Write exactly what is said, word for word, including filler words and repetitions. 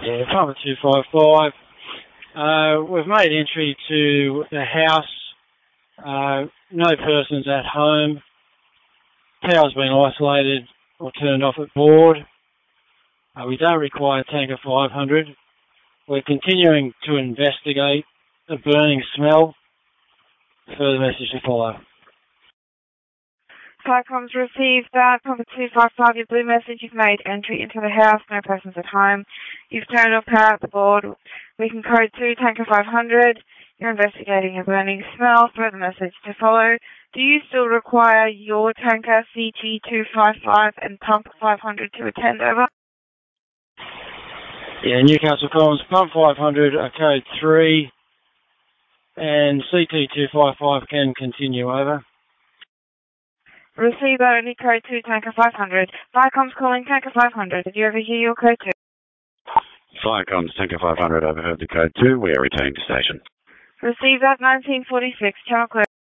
Yeah, Papa two five five. Uh, we've made entry to the house. Uh, no persons at home. Power's been isolated or turned off at board. Uh, we don't require tanker five hundred. We're continuing to investigate a burning smell. Further message to follow. Cyclones received that. Papa two five five, your blue message. You've made entry into the house. No persons at home. You've turned off power at the board. We can code two, tanker five hundred. You're investigating a burning smell. Further message to follow. Do you still require your tanker C T two five five and pump five hundred to attend? Over. Yeah, Newcastle Commons, pump five hundred, uh, code three, and C T two five five can continue. Over. Receive only code two, tanker five hundred. Viacom's calling tanker five hundred. Did you ever hear your code two? Viacom's tanker five hundred overheard the code two. We are returning to station. Receive that nineteen forty-six. Channel clear.